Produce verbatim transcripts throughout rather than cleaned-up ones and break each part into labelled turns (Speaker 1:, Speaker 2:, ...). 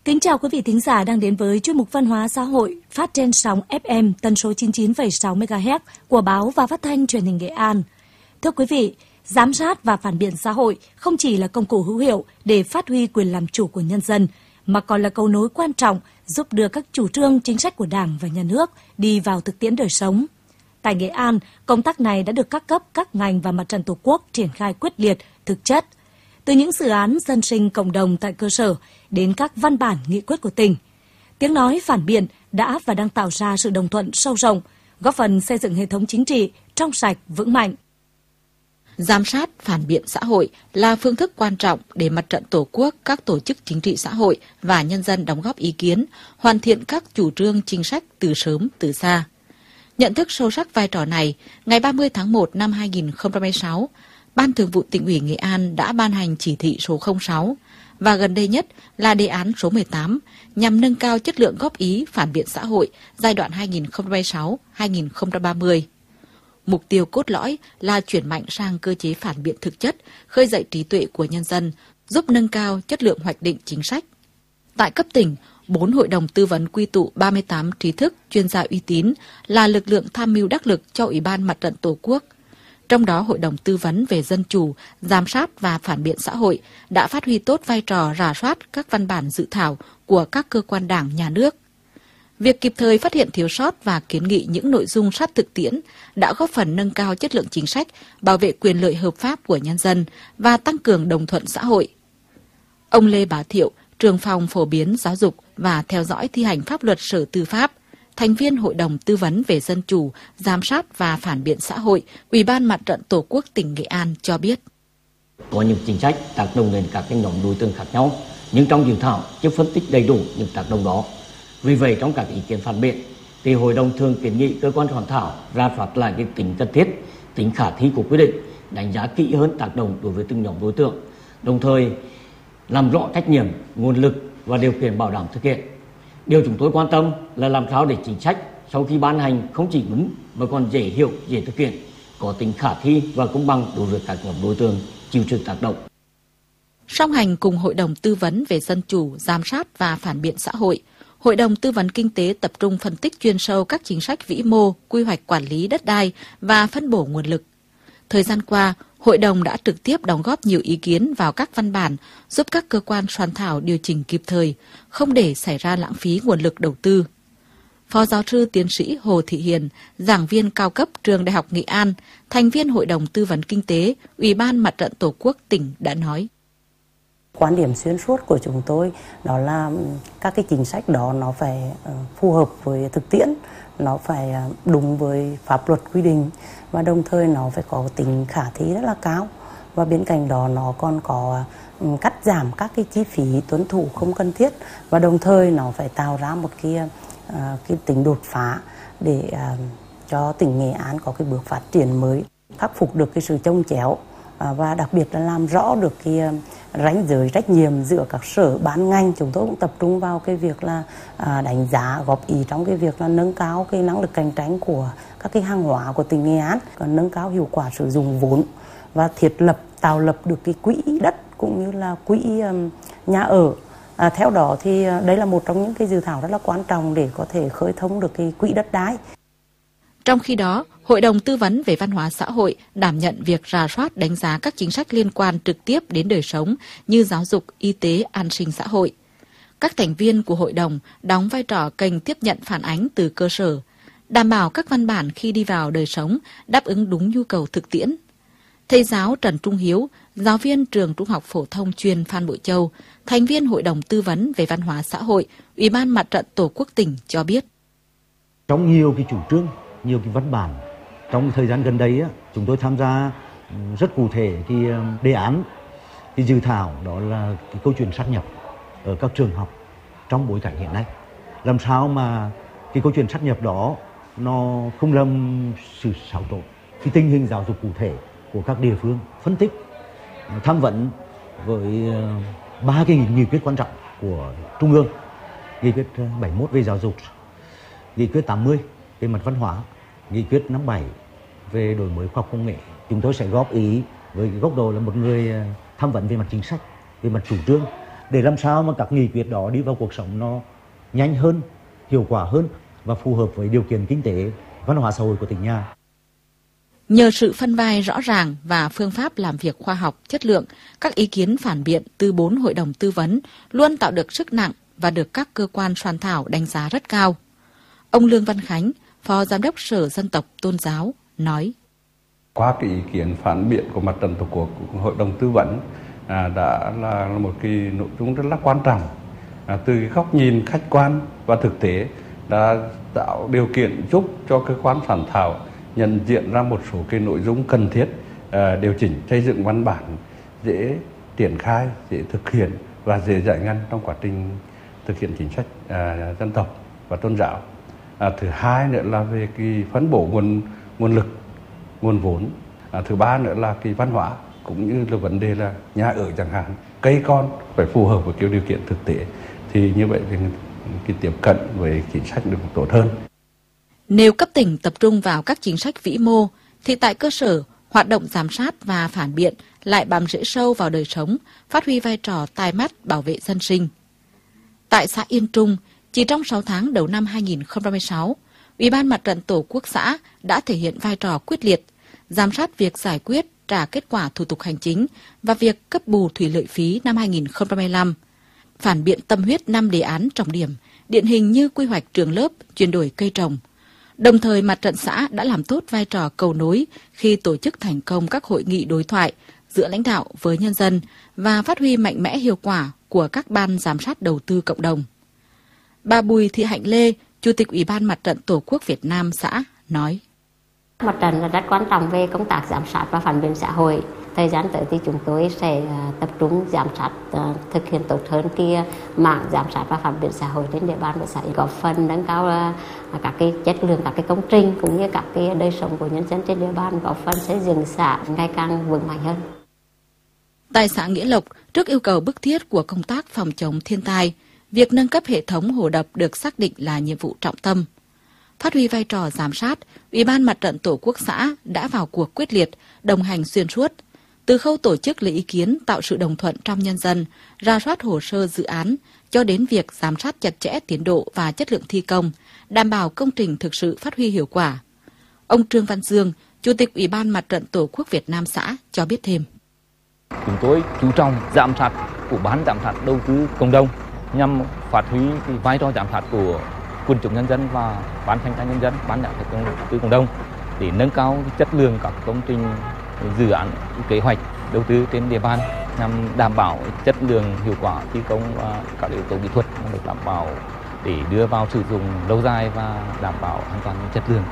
Speaker 1: Kính chào quý vị thính giả đang đến với chuyên mục Văn hóa xã hội phát trên sóng ép em tần số chín mươi chín phẩy sáu mê ga héc của báo và phát thanh truyền hình Nghệ An. Thưa quý vị, giám sát và phản biện xã hội không chỉ là công cụ hữu hiệu để phát huy quyền làm chủ của nhân dân, mà còn là cầu nối quan trọng giúp đưa các chủ trương chính sách của Đảng và Nhà nước đi vào thực tiễn đời sống. Tại Nghệ An, công tác này đã được các cấp, các ngành và Mặt trận Tổ quốc triển khai quyết liệt, thực chất. Từ những dự án dân sinh cộng đồng tại cơ sở đến các văn bản nghị quyết của tỉnh, tiếng nói phản biện đã và đang tạo ra sự đồng thuận sâu rộng, góp phần xây dựng hệ thống chính trị trong sạch, vững mạnh.
Speaker 2: Giám sát, phản biện xã hội là phương thức quan trọng để Mặt trận Tổ quốc, các tổ chức chính trị xã hội và nhân dân đóng góp ý kiến, hoàn thiện các chủ trương chính sách từ sớm từ xa. Nhận thức sâu sắc vai trò này, ngày ba mươi tháng một năm hai nghìn không trăm hai mươi sáu, Ban Thường vụ Tỉnh ủy Nghệ An đã ban hành chỉ thị số không sáu và gần đây nhất là đề án số mười tám nhằm nâng cao chất lượng góp ý phản biện xã hội giai đoạn hai nghìn không trăm hai mươi sáu đến hai nghìn không trăm ba mươi. Mục tiêu cốt lõi là chuyển mạnh sang cơ chế phản biện thực chất, khơi dậy trí tuệ của nhân dân, giúp nâng cao chất lượng hoạch định chính sách. Tại cấp tỉnh, bốn hội đồng tư vấn quy tụ ba mươi tám trí thức, chuyên gia uy tín là lực lượng tham mưu đắc lực cho Ủy ban Mặt trận Tổ quốc. Trong đó, Hội đồng Tư vấn về Dân chủ, Giám sát và Phản biện xã hội đã phát huy tốt vai trò rà soát các văn bản dự thảo của các cơ quan Đảng, Nhà nước. Việc kịp thời phát hiện thiếu sót và kiến nghị những nội dung sát thực tiễn đã góp phần nâng cao chất lượng chính sách, bảo vệ quyền lợi hợp pháp của nhân dân và tăng cường đồng thuận xã hội. Ông Lê Bá Thiệu, trưởng phòng phổ biến giáo dục và theo dõi thi hành pháp luật Sở Tư pháp, thành viên Hội đồng Tư vấn về Dân chủ, Giám sát và Phản biện xã hội, Ủy ban Mặt trận Tổ quốc tỉnh Nghệ An cho biết.
Speaker 3: Có những chính sách tác động đến các nhóm đối tượng khác nhau, nhưng trong dự thảo chưa phân tích đầy đủ những tác động đó. Vì vậy, trong các ý kiến phản biện, thì Hội đồng thường kiến nghị cơ quan soạn thảo ra soát lại cái tính cần thiết, tính khả thi của quy định, đánh giá kỹ hơn tác động đối với từng nhóm đối tượng, đồng thời làm rõ trách nhiệm, nguồn lực và điều kiện bảo đảm thực hiện. Điều chúng tôi quan tâm là làm sao để chính sách sau khi ban hành không chỉ đúng mà còn dễ hiểu, dễ thực hiện, có tính khả thi và công bằng đối với các nhóm đối tượng chịu sự tác động.
Speaker 2: Song hành cùng Hội đồng Tư vấn về Dân chủ, Giám sát và Phản biện xã hội, Hội đồng Tư vấn Kinh tế tập trung phân tích chuyên sâu các chính sách vĩ mô, quy hoạch quản lý đất đai và phân bổ nguồn lực. Thời gian qua, Hội đồng đã trực tiếp đóng góp nhiều ý kiến vào các văn bản, giúp các cơ quan soạn thảo điều chỉnh kịp thời, không để xảy ra lãng phí nguồn lực đầu tư. Phó giáo sư tiến sĩ Hồ Thị Hiền, giảng viên cao cấp trường Đại học Nghệ An, thành viên Hội đồng Tư vấn Kinh tế, Ủy ban Mặt trận Tổ quốc tỉnh đã nói.
Speaker 4: Quan điểm xuyên suốt của chúng tôi đó là các cái chính sách đó nó phải phù hợp với thực tiễn, nó phải đúng với pháp luật quy định và đồng thời nó phải có tính khả thi rất là cao. Và bên cạnh đó nó còn có cắt giảm các cái chi phí tuân thủ không cần thiết và đồng thời nó phải tạo ra một cái, cái tính đột phá để cho tỉnh Nghệ An có cái bước phát triển mới, khắc phục được cái sự chồng chéo và đặc biệt là làm rõ được cái ranh giới trách nhiệm giữa các sở ban ngành. Chúng tôi cũng tập trung vào cái việc là đánh giá góp ý trong cái việc là nâng cao cái năng lực cạnh tranh của các cái hàng hóa của tỉnh Nghệ An, còn nâng cao hiệu quả sử dụng vốn và thiết lập tạo lập được cái quỹ đất cũng như là quỹ nhà ở. À, theo đó thì đây là một trong những cái dự thảo rất là quan trọng để có thể khơi thông được cái quỹ đất đai.
Speaker 2: Trong khi đó, Hội đồng Tư vấn về Văn hóa xã hội đảm nhận việc rà soát đánh giá các chính sách liên quan trực tiếp đến đời sống như giáo dục, y tế, an sinh xã hội. Các thành viên của hội đồng đóng vai trò kênh tiếp nhận phản ánh từ cơ sở, đảm bảo các văn bản khi đi vào đời sống đáp ứng đúng nhu cầu thực tiễn. Thầy giáo Trần Trung Hiếu, giáo viên trường Trung học phổ thông chuyên Phan Bội Châu, thành viên Hội đồng Tư vấn về Văn hóa xã hội, Ủy ban Mặt trận Tổ quốc tỉnh cho biết.
Speaker 5: Trong nhiều cái chủ trương, nhiều cái văn bản, trong thời gian gần đây chúng tôi tham gia rất cụ thể cái đề án, cái dự thảo đó là cái câu chuyện sát nhập ở các trường học trong bối cảnh hiện nay. Làm sao mà cái câu chuyện sát nhập đó nó không làm sự xáo trộn cái tình hình giáo dục cụ thể của các địa phương, phân tích, tham vấn với ba cái nghị quyết quan trọng của Trung ương, nghị quyết bảy mươi mốt về giáo dục, nghị quyết tám mươi về mặt văn hóa, nghị quyết năm mươi bảy về đổi mới khoa học công nghệ. Chúng tôi sẽ góp ý với cái góc độ là một người tham vấn về mặt chính sách, về mặt chủ trương để làm sao mà các nghị quyết đó đi vào cuộc sống nó nhanh hơn, hiệu quả hơn và phù hợp với điều kiện kinh tế, văn hóa xã hội của tỉnh nhà.
Speaker 2: Nhờ sự phân vai rõ ràng và phương pháp làm việc khoa học, chất lượng, các ý kiến phản biện từ bốn hội đồng tư vấn luôn tạo được sức nặng và được các cơ quan soạn thảo đánh giá rất cao. Ông Lương Văn Khánh, Phó Giám đốc Sở Dân tộc Tôn giáo, nói:
Speaker 6: Qua cái ý kiến phản biện của Mặt trận Tổ quốc của Hội đồng tư vấn à, đã là, là một cái nội dung rất là quan trọng. À, từ cái góc nhìn khách quan và thực tế đã tạo điều kiện giúp cho cơ quan soạn thảo nhận diện ra một số cái nội dung cần thiết à, điều chỉnh xây dựng văn bản dễ triển khai, dễ thực hiện và dễ giải ngân trong quá trình thực hiện chính sách à, dân tộc và tôn giáo. À, thứ hai nữa là về cái phân bổ nguồn nguồn lực, nguồn vốn. À, thứ ba nữa là cái văn hóa cũng như là vấn đề là nhà ở chẳng hạn, cây con phải phù hợp với cái điều kiện thực tế, thì như vậy thì cái tiếp cận với chính sách được tốt hơn.
Speaker 2: Nếu cấp tỉnh tập trung vào các chính sách vĩ mô, thì tại cơ sở, hoạt động giám sát và phản biện lại bám rễ sâu vào đời sống, phát huy vai trò tai mắt bảo vệ dân sinh. Tại xã Yên Trung, chỉ trong sáu tháng đầu năm hai nghìn không trăm mười sáu, Ủy ban Mặt trận Tổ quốc xã đã thể hiện vai trò quyết liệt, giám sát việc giải quyết, trả kết quả thủ tục hành chính và việc cấp bù thủy lợi phí năm hai nghìn không trăm mười lăm, phản biện tâm huyết năm đề án trọng điểm, điển hình như quy hoạch trường lớp, chuyển đổi cây trồng. Đồng thời, Mặt trận xã đã làm tốt vai trò cầu nối khi tổ chức thành công các hội nghị đối thoại giữa lãnh đạo với nhân dân và phát huy mạnh mẽ hiệu quả của các ban giám sát đầu tư cộng đồng. Bà Bùi Thị Hạnh Lê, Chủ tịch Ủy ban Mặt trận Tổ quốc Việt Nam xã, nói:
Speaker 7: Mặt trận là rất quan trọng về công tác giám sát và phản biện xã hội. Thời gian tới thì chúng tôi sẽ tập trung giám sát, thực hiện tốt hơn cái mảng giám sát và phản biện xã hội trên địa bàn của xã, góp phần nâng cao các cái chất lượng các cái công trình cũng như các cái đời sống của nhân dân trên địa bàn, góp phần xây dựng xã ngày càng vững mạnh hơn.
Speaker 2: Tại xã Nghĩa Lộc, trước yêu cầu bức thiết của công tác phòng chống thiên tai, việc nâng cấp hệ thống hồ đập được xác định là nhiệm vụ trọng tâm. Phát huy vai trò giám sát, Ủy ban Mặt trận Tổ quốc xã đã vào cuộc quyết liệt, đồng hành xuyên suốt. Từ khâu tổ chức lấy ý kiến tạo sự đồng thuận trong nhân dân, rà soát hồ sơ dự án, cho đến việc giám sát chặt chẽ tiến độ và chất lượng thi công, đảm bảo công trình thực sự phát huy hiệu quả. Ông Trương Văn Dương, Chủ tịch Ủy ban Mặt trận Tổ quốc Việt Nam xã cho biết thêm:
Speaker 8: Chúng tôi chú trọng giám sát của ban giám sát đầu tư cộng đồng nhằm phát huy cái vai trò giám sát của quần chúng nhân dân và ban thanh tra nhân dân, ban giám sát đầu tư cộng đồng để nâng cao chất lượng các công trình dự án kế hoạch đầu tư trên địa bàn, nhằm đảm bảo chất lượng, hiệu quả thi công và các yếu tố kỹ thuật được đảm bảo để đưa vào sử dụng lâu dài và đảm bảo an toàn chất lượng.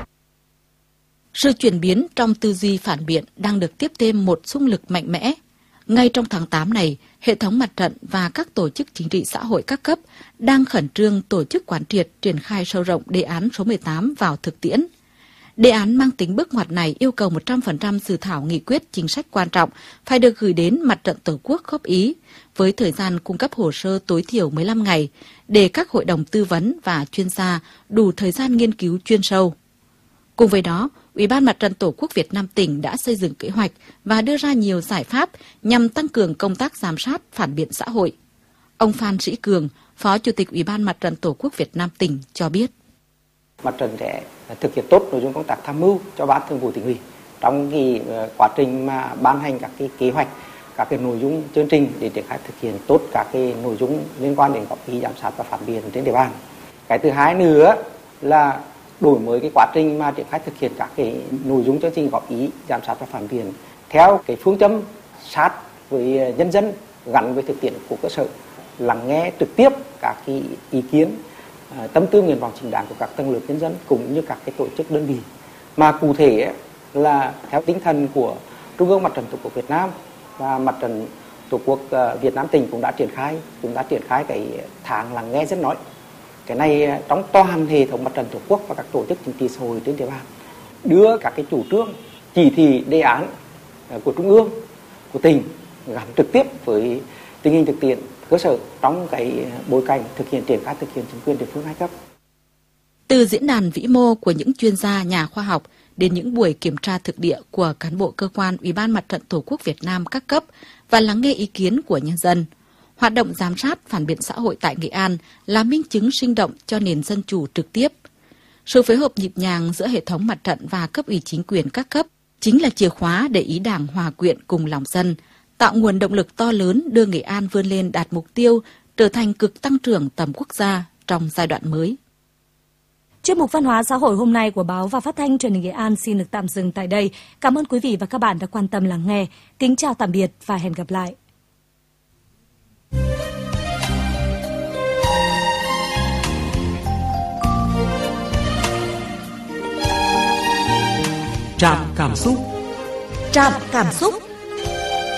Speaker 2: Sự chuyển biến trong tư duy phản biện đang được tiếp thêm một xung lực mạnh mẽ. Ngay trong tháng tám này, hệ thống mặt trận và các tổ chức chính trị xã hội các cấp đang khẩn trương tổ chức quán triệt triển khai sâu rộng đề án số mười tám vào thực tiễn. Đề án mang tính bước ngoặt này yêu cầu một trăm phần trăm dự thảo nghị quyết chính sách quan trọng phải được gửi đến Mặt trận Tổ quốc góp ý, với thời gian cung cấp hồ sơ tối thiểu mười lăm ngày, để các hội đồng tư vấn và chuyên gia đủ thời gian nghiên cứu chuyên sâu. Cùng với đó, Ủy ban Mặt trận Tổ quốc Việt Nam tỉnh đã xây dựng kế hoạch và đưa ra nhiều giải pháp nhằm tăng cường công tác giám sát, phản biện xã hội. Ông Phan Sĩ Cường, Phó Chủ tịch Ủy ban Mặt trận Tổ quốc Việt Nam tỉnh cho biết:
Speaker 9: Mặt trận sẽ thực hiện tốt nội dung công tác tham mưu cho Ban Thường vụ Tỉnh ủy trong cái quá trình mà ban hành các cái kế hoạch, các cái nội dung chương trình để triển khai thực hiện tốt các cái nội dung liên quan đến góp ý giám sát và phản biện trên địa bàn. Cái thứ hai nữa là đổi mới cái quá trình mà triển khai thực hiện các cái nội dung chương trình góp ý giám sát và phản biện theo cái phương châm sát với nhân dân, gắn với thực tiễn của cơ sở, lắng nghe trực tiếp các cái ý kiến, tâm tư nguyện vọng chính đáng của các tầng lớp nhân dân cũng như các cái tổ chức đơn vị, mà cụ thể là theo tinh thần của Trung ương Mặt trận Tổ quốc Việt Nam và Mặt trận Tổ quốc Việt Nam tỉnh cũng đã triển khai cũng đã triển khai cái tháng lắng nghe dân nói. Cái này trong toàn hệ thống Mặt trận Tổ quốc và các tổ chức chính trị xã hội trên địa bàn, đưa các cái chủ trương, chỉ thị, đề án của Trung ương, của tỉnh gắn trực tiếp với tình hình thực tiễn cơ sở trong cái bối cảnh thực hiện triển khai thực hiện chính quyền địa phương hai cấp.
Speaker 2: Từ diễn đàn vĩ mô của những chuyên gia, nhà khoa học đến những buổi kiểm tra thực địa của cán bộ cơ quan Ủy ban Mặt trận Tổ quốc Việt Nam các cấp và lắng nghe ý kiến của nhân dân, Hoạt động giám sát phản biện xã hội tại Nghệ An là minh chứng sinh động cho nền dân chủ trực tiếp. Sự phối hợp nhịp nhàng giữa hệ thống mặt trận và cấp ủy chính quyền các cấp chính là chìa khóa để ý Đảng hòa quyện cùng lòng dân, tạo nguồn động lực to lớn đưa Nghệ An vươn lên đạt mục tiêu trở thành cực tăng trưởng tầm quốc gia trong giai đoạn mới.
Speaker 1: Chuyên mục Văn hóa xã hội hôm nay của Báo và Phát thanh Truyền hình Nghệ An xin được tạm dừng tại đây. Cảm ơn quý vị và các bạn đã quan tâm lắng nghe. Kính chào tạm biệt và hẹn gặp lại.
Speaker 10: Trạm cảm xúc.
Speaker 1: Trạm cảm xúc.